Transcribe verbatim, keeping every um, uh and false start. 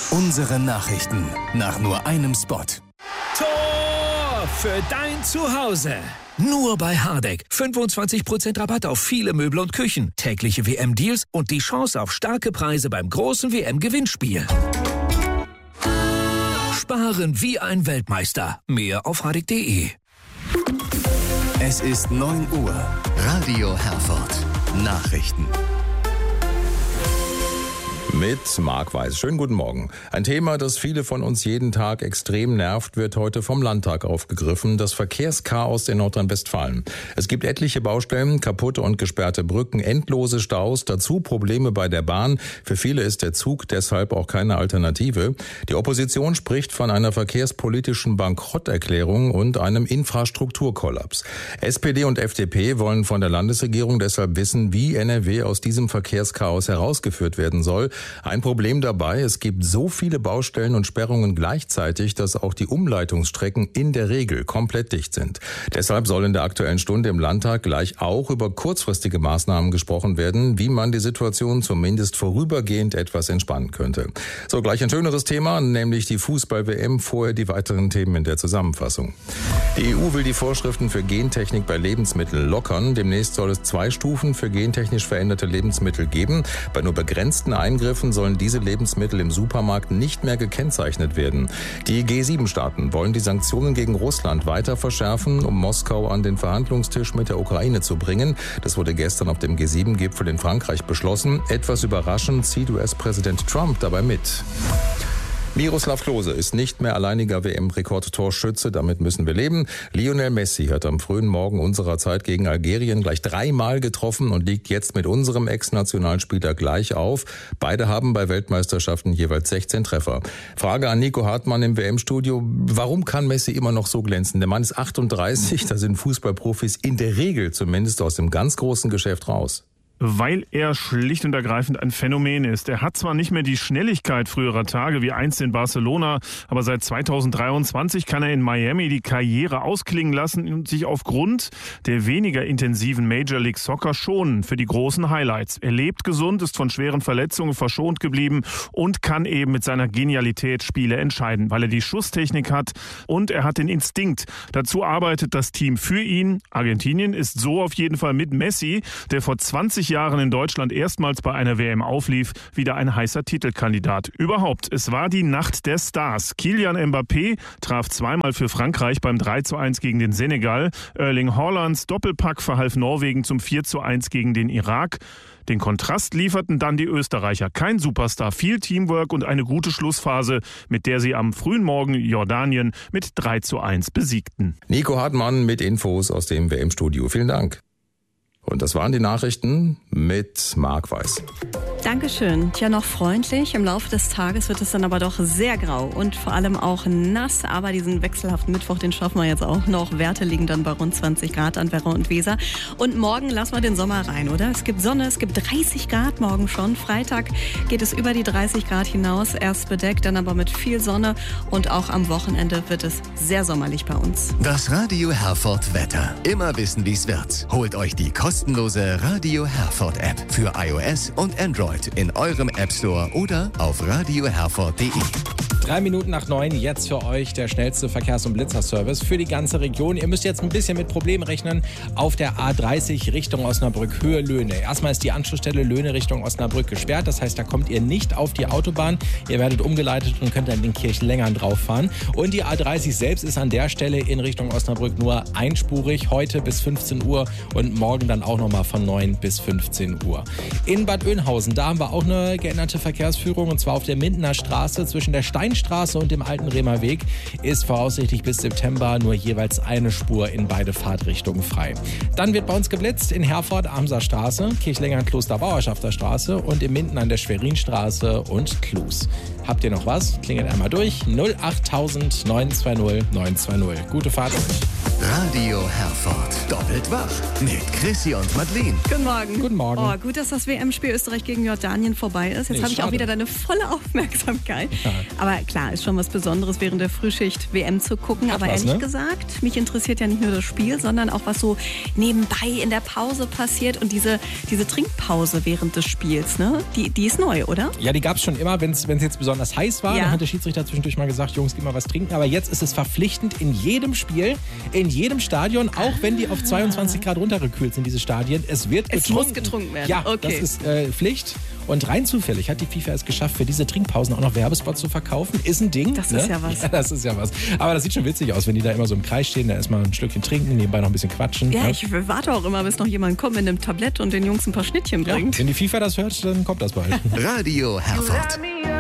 Unsere Nachrichten nach nur einem Spot. Tor für dein Zuhause. Nur bei Hardegg. fünfundzwanzig Prozent Rabatt auf viele Möbel und Küchen. Tägliche W M-Deals und die Chance auf starke Preise beim großen W M-Gewinnspiel. Sparen wie ein Weltmeister. Mehr auf hardegg punkt de. Es ist neun Uhr. Radio Herford. Nachrichten. Mit Marc Weiß. Schönen guten Morgen. Ein Thema, das viele von uns jeden Tag extrem nervt, wird heute vom Landtag aufgegriffen. Das Verkehrschaos in Nordrhein-Westfalen. Es gibt etliche Baustellen, kaputte und gesperrte Brücken, endlose Staus, dazu Probleme bei der Bahn. Für viele ist der Zug deshalb auch keine Alternative. Die Opposition spricht von einer verkehrspolitischen Bankrotterklärung und einem Infrastrukturkollaps. S P D und F D P wollen von der Landesregierung deshalb wissen, wie N R W aus diesem Verkehrschaos herausgeführt werden soll. Ein Problem dabei, es gibt so viele Baustellen und Sperrungen gleichzeitig, dass auch die Umleitungsstrecken in der Regel komplett dicht sind. Deshalb soll in der Aktuellen Stunde im Landtag gleich auch über kurzfristige Maßnahmen gesprochen werden, wie man die Situation zumindest vorübergehend etwas entspannen könnte. So, gleich ein schöneres Thema, nämlich die Fußball-W M, vorher die weiteren Themen in der Zusammenfassung. Die E U will die Vorschriften für Gentechnik bei Lebensmitteln lockern. Demnächst soll es zwei Stufen für gentechnisch veränderte Lebensmittel geben. Bei nur begrenzten Eingriffen sollen diese Lebensmittel im Supermarkt nicht mehr gekennzeichnet werden. Die G sieben Staaten wollen die Sanktionen gegen Russland weiter verschärfen, um Moskau an den Verhandlungstisch mit der Ukraine zu bringen. Das wurde gestern auf dem G sieben Gipfel in Frankreich beschlossen. Etwas überraschend zieht U S-Präsident Trump dabei mit. Miroslav Klose ist nicht mehr alleiniger W M-Rekordtorschütze, damit müssen wir leben. Lionel Messi hat am frühen Morgen unserer Zeit gegen Algerien gleich dreimal getroffen und liegt jetzt mit unserem Ex-Nationalspieler gleich auf. Beide haben bei Weltmeisterschaften jeweils sechzehn Treffer. Frage an Nico Hartmann im W M-Studio: Warum kann Messi immer noch so glänzen? Der Mann ist achtunddreißig, da sind Fußballprofis in der Regel zumindest aus dem ganz großen Geschäft raus. Weil er schlicht und ergreifend ein Phänomen ist. Er hat zwar nicht mehr die Schnelligkeit früherer Tage wie einst in Barcelona, aber seit zweitausenddreiundzwanzig kann er in Miami die Karriere ausklingen lassen und sich aufgrund der weniger intensiven Major League Soccer schonen für die großen Highlights. Er lebt gesund, ist von schweren Verletzungen verschont geblieben und kann eben mit seiner Genialität Spiele entscheiden, weil er die Schusstechnik hat und er hat den Instinkt. Dazu arbeitet das Team für ihn. Argentinien ist so auf jeden Fall mit Messi, der vor zwanzig Jahren in Deutschland erstmals bei einer W M auflief, wieder ein heißer Titelkandidat. Überhaupt, es war die Nacht der Stars. Kylian Mbappé traf zweimal für Frankreich beim drei zu eins gegen den Senegal. Erling Haalands Doppelpack verhalf Norwegen zum vier zu eins gegen den Irak. Den Kontrast lieferten dann die Österreicher. Kein Superstar, viel Teamwork und eine gute Schlussphase, mit der sie am frühen Morgen Jordanien mit drei zu eins besiegten. Nico Hartmann mit Infos aus dem W M-Studio. Vielen Dank. Und das waren die Nachrichten mit Marc Weiß. Dankeschön. Tja, noch freundlich. Im Laufe des Tages wird es dann aber doch sehr grau und vor allem auch nass. Aber diesen wechselhaften Mittwoch, den schaffen wir jetzt auch noch. Werte liegen dann bei rund zwanzig Grad an Werra und Weser. Und morgen lassen wir den Sommer rein, oder? Es gibt Sonne, es gibt dreißig Grad morgen schon. Freitag geht es über die dreißig Grad hinaus. Erst bedeckt, dann aber mit viel Sonne. Und auch am Wochenende wird es sehr sommerlich bei uns. Das Radio Herford Wetter. Immer wissen, wie es wird. Holt euch die kostenlose Radio Herford App für iOS und Android in eurem App Store oder auf radio herford punkt de. Drei Minuten nach neun, jetzt für euch der schnellste Verkehrs- und Blitzerservice für die ganze Region. Ihr müsst jetzt ein bisschen mit Problemen rechnen auf der A dreißig Richtung Osnabrück, Höhe Löhne. Erstmal ist die Anschlussstelle Löhne Richtung Osnabrück gesperrt. Das heißt, da kommt ihr nicht auf die Autobahn. Ihr werdet umgeleitet und könnt dann den Kirchlängern drauf fahren. Und die A dreißig selbst ist an der Stelle in Richtung Osnabrück nur einspurig. Heute bis fünfzehn Uhr und morgen dann auch nochmal von neun bis fünfzehn Uhr. In Bad Oeynhausen, da haben wir auch eine geänderte Verkehrsführung. Und zwar auf der Mindener Straße zwischen der Stein Straße und dem alten Bremer Weg ist voraussichtlich bis September nur jeweils eine Spur in beide Fahrtrichtungen frei. Dann wird bei uns geblitzt in Herford, Amser Straße, Kirchlengern, Kloster Bauerschafter Straße und in Minden an der Schwerinstraße und Klus. Habt ihr noch was? Klingelt einmal durch. null achttausend neun zwei null neun zwei null. Gute Fahrt euch. Radio Herford. Doppelt wach mit Chrissy und Madeleine. Guten Morgen. Guten Morgen. Oh, gut, dass das W M-Spiel Österreich gegen Jordanien vorbei ist. Jetzt Nee, habe ich auch schade. wieder deine volle Aufmerksamkeit. Ja. Aber klar, ist schon was Besonderes, während der Frühschicht W M zu gucken. Hat Aber was, ehrlich ne? gesagt, mich interessiert ja nicht nur das Spiel, sondern auch, was so nebenbei in der Pause passiert. Und diese, diese Trinkpause während des Spiels, ne? die, die ist neu, oder? Ja, die gab es schon immer. Wenn es jetzt besonders besonders heiß war. Ja. Da hat der Schiedsrichter zwischendurch mal gesagt, Jungs, geh mal was trinken. Aber jetzt ist es verpflichtend in jedem Spiel, in jedem Stadion, auch wenn die auf zweiundzwanzig Grad runtergekühlt sind, diese Stadien. Es wird Es getrunken. muss getrunken werden. Ja, Okay. das ist äh, Pflicht. Und rein zufällig hat die FIFA es geschafft, für diese Trinkpausen auch noch Werbespots zu verkaufen. Ist ein Ding. Das ne? ist ja was. Ja, das ist ja was. Aber das sieht schon witzig aus, wenn die da immer so im Kreis stehen, da erstmal ein Stückchen trinken, nebenbei noch ein bisschen quatschen. Ja, ne? ich warte auch immer, bis noch jemand kommt mit einem Tablett und den Jungs ein paar Schnittchen Ja, bringt. wenn die FIFA das hört, dann kommt das bald. Radio Herford.